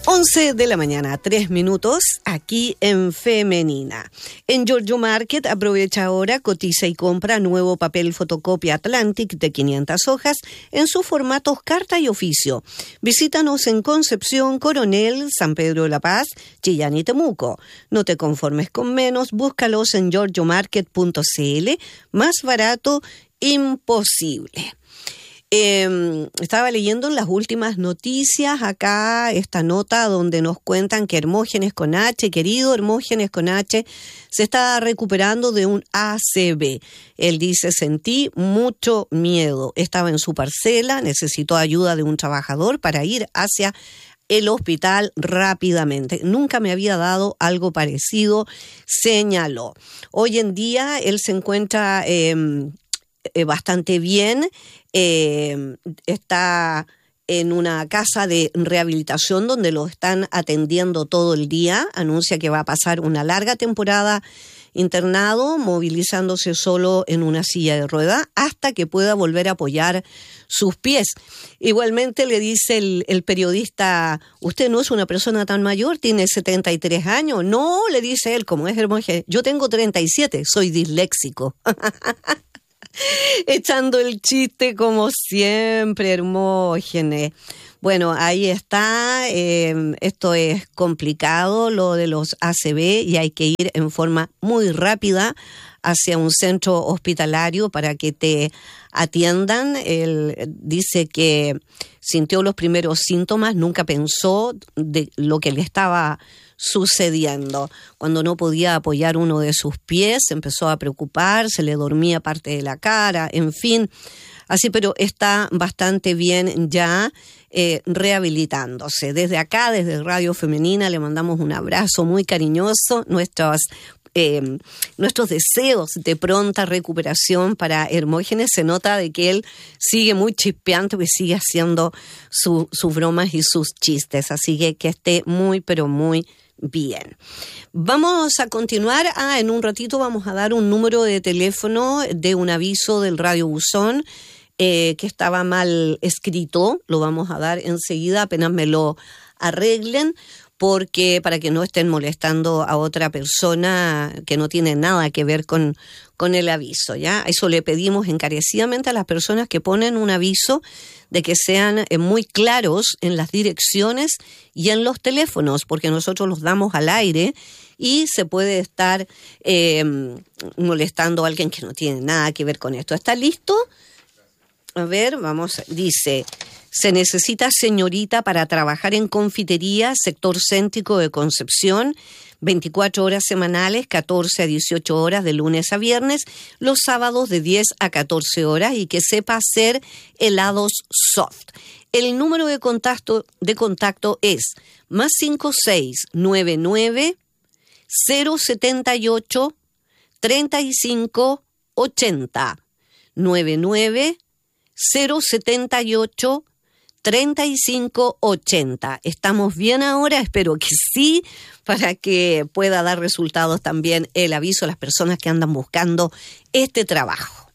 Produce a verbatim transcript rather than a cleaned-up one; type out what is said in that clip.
once de la mañana, tres minutos, aquí en Femenina. En Giorgio Market, aprovecha ahora, cotiza y compra nuevo papel fotocopia Atlantic de quinientas hojas en sus formatos carta y oficio. Visítanos en Concepción, Coronel, San Pedro de la Paz, Chillán y Temuco. No te conformes con menos, búscalos en giorgio market punto c l. Más barato, imposible. Eh, estaba leyendo en las últimas noticias acá esta nota donde nos cuentan que Hermógenes con H, querido Hermógenes con H, se está recuperando de un A C V. Él dice: sentí mucho miedo, estaba en su parcela, necesitó ayuda de un trabajador para ir hacia el hospital rápidamente. Nunca me había dado algo parecido, señaló. Hoy en día él se encuentra eh, eh, bastante bien. Eh, está en una casa de rehabilitación donde lo están atendiendo todo el día. Anuncia que va a pasar una larga temporada internado, movilizándose solo en una silla de ruedas hasta que pueda volver a apoyar sus pies. Igualmente le dice el, el periodista: usted no es una persona tan mayor, tiene setenta y tres años. No, le dice él, como es Hermógenes, yo tengo treinta y siete, soy disléxico. Echando el chiste como siempre, Hermógenes. Bueno, ahí está. Eh, esto es complicado, lo de los A C V, y hay que ir en forma muy rápida hacia un centro hospitalario para que te atiendan. Él dice que sintió los primeros síntomas, nunca pensó de lo que le estaba sucediendo. Cuando no podía apoyar uno de sus pies, se empezó a preocupar, se le dormía parte de la cara, en fin. Así, pero está bastante bien ya eh, rehabilitándose. Desde acá, desde Radio Femenina, le mandamos un abrazo muy cariñoso, nuestros, eh, nuestros deseos de pronta recuperación para Hermógenes. Se nota de que él sigue muy chispeante, que sigue haciendo su, sus bromas y sus chistes. Así que que esté muy, pero muy bien. Vamos a continuar. Ah, en un ratito vamos a dar un número de teléfono de un aviso del Radio Buzón eh, que estaba mal escrito. Lo vamos a dar enseguida, apenas me lo arreglen, porque para que no estén molestando a otra persona que no tiene nada que ver con, con el aviso, ¿ya? Eso le pedimos encarecidamente a las personas que ponen un aviso, de que sean eh, muy claros en las direcciones y en los teléfonos, porque nosotros los damos al aire y se puede estar eh, molestando a alguien que no tiene nada que ver con esto. ¿Está listo? A ver, vamos, dice: se necesita señorita para trabajar en confitería, sector céntrico de Concepción, veinticuatro horas semanales, catorce a dieciocho horas de lunes a viernes, los sábados de diez a catorce horas, y que sepa hacer helados soft. El número de contacto, de contacto es más cinco seis nueve nueve cero setenta y ocho treinta y cinco ochenta. nueve nueve cero setenta y ocho treinta y cinco ochenta. ¿Estamos bien ahora? Espero que sí, para que pueda dar resultados también el aviso a las personas que andan buscando este trabajo.